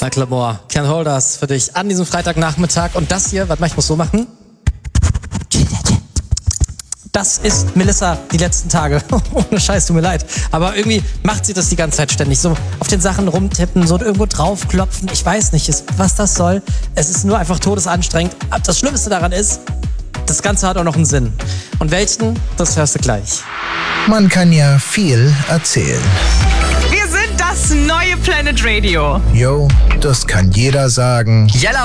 Macklemore, Can't Hold Us für dich an diesem Freitagnachmittag. Und das hier, warte mal, ich muss so machen. Das ist Melissa die letzten Tage. Ohne Scheiß, tut mir leid. Aber irgendwie macht sie das die ganze Zeit ständig. So auf den Sachen rumtippen, so irgendwo draufklopfen. Ich weiß nicht, was das soll. Es ist nur einfach todesanstrengend. Das Schlimmste daran ist, das Ganze hat auch noch einen Sinn. Und welchen, das hörst du gleich. Man kann ja viel erzählen. Wir sind das neue Planet Radio. Jo, das kann jeder sagen. Yellow.